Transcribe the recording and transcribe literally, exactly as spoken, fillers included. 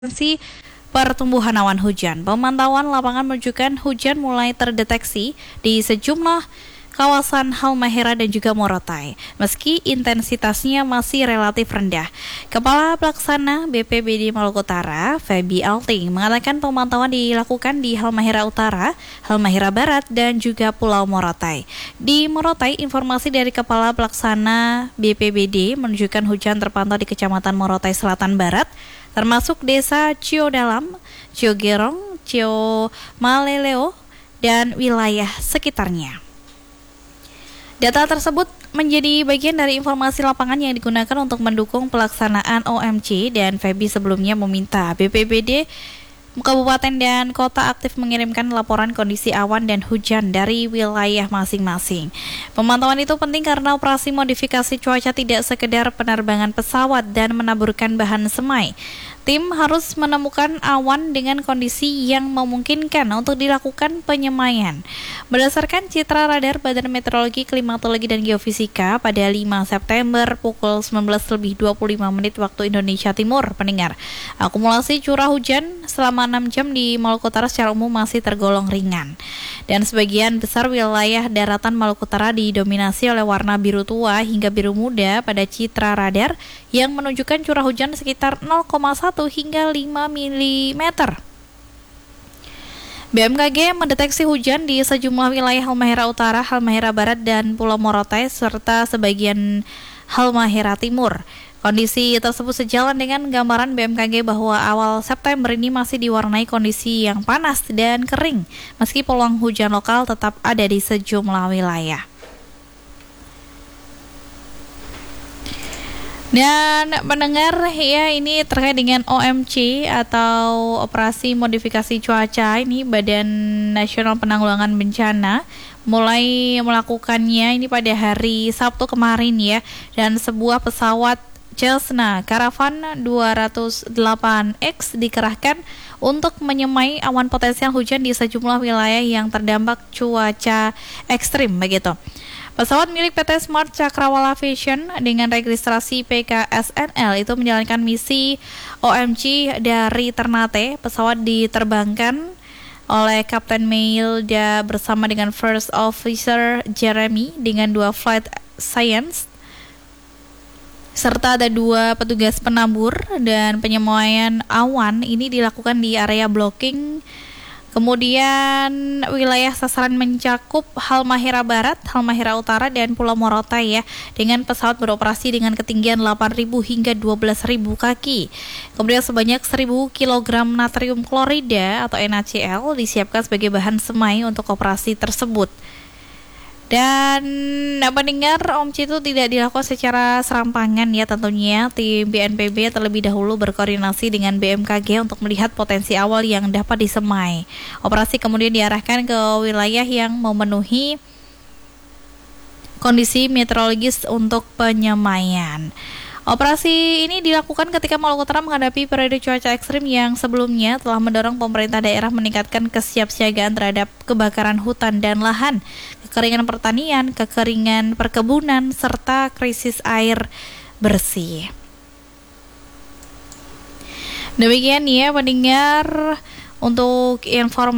Si pertumbuhan awan hujan. Pemantauan lapangan menunjukkan hujan mulai terdeteksi di sejumlah kawasan Halmahera dan juga Morotai, meski intensitasnya masih relatif rendah. Kepala Pelaksana B P B D Maluku Utara, Febi Alting, mengatakan pemantauan dilakukan di Halmahera Utara, Halmahera Barat, dan juga Pulau Morotai. Di Morotai, informasi dari Kepala Pelaksana B P B D menunjukkan hujan terpantau di Kecamatan Morotai Selatan Barat, termasuk desa Ciodalam, Ciogerong, Ciomaleleo, dan wilayah sekitarnya. Data tersebut menjadi bagian dari informasi lapangan yang digunakan untuk mendukung pelaksanaan O M C, dan Febi sebelumnya meminta B P B D Kabupaten dan Kota aktif mengirimkan laporan kondisi awan dan hujan dari wilayah masing-masing. Pemantauan itu penting karena operasi modifikasi cuaca tidak sekedar penerbangan pesawat dan menaburkan bahan semai. Tim harus menemukan awan dengan kondisi yang memungkinkan untuk dilakukan penyemaian. Berdasarkan citra radar Badan Meteorologi, Klimatologi, dan Geofisika pada lima September pukul sembilan belas lebih dua puluh lima menit waktu Indonesia Timur, pendengar, akumulasi curah hujan selama enam jam di Maluku Utara secara umum masih tergolong ringan. Dan sebagian besar wilayah daratan Maluku Utara didominasi oleh warna biru tua hingga biru muda pada citra radar yang menunjukkan curah hujan sekitar nol koma satu hingga lima milimeter. B M K G mendeteksi hujan di sejumlah wilayah Halmahera Utara, Halmahera Barat, dan Pulau Morotai serta sebagian Halmahera Timur. Kondisi tersebut sejalan dengan gambaran B M K G bahwa awal September ini masih diwarnai kondisi yang panas dan kering, meski peluang hujan lokal tetap ada di sejumlah wilayah. Dan mendengar ya, ini terkait dengan O M C atau operasi modifikasi cuaca, ini Badan Nasional Penanggulangan Bencana mulai melakukannya ini pada hari Sabtu kemarin ya, dan sebuah pesawat Cessna Caravan dua nol delapan X dikerahkan untuk menyemai awan potensial hujan di sejumlah wilayah yang terdampak cuaca ekstrim begitu. Pesawat milik P T Smart Cakrawala Aviation dengan registrasi P K S N L itu menjalankan misi O M C dari Ternate. Pesawat diterbangkan oleh Kapten Mailda bersama dengan First Officer Jeremy dengan dua flight science, serta ada dua petugas penabur, dan penyemaian awan ini dilakukan di area blocking. Kemudian wilayah sasaran mencakup Halmahera Barat, Halmahera Utara, dan Pulau Morotai ya, dengan pesawat beroperasi dengan ketinggian delapan ribu hingga dua belas ribu kaki. Kemudian sebanyak seribu kilogram natrium klorida atau N A C L disiapkan sebagai bahan semai untuk operasi tersebut. Dan pendengar, O M C itu tidak dilakukan secara serampangan ya tentunya. Tim B N P B terlebih dahulu berkoordinasi dengan B M K G untuk melihat potensi awal yang dapat disemai. Operasi kemudian diarahkan ke wilayah yang memenuhi kondisi meteorologis untuk penyemaian. Operasi ini dilakukan ketika Maluku Utara menghadapi periode cuaca ekstrim yang sebelumnya telah mendorong pemerintah daerah meningkatkan kesiapsiagaan terhadap kebakaran hutan dan lahan, kekeringan pertanian, kekeringan perkebunan, serta krisis air bersih. Demikian ya pendengar untuk informasi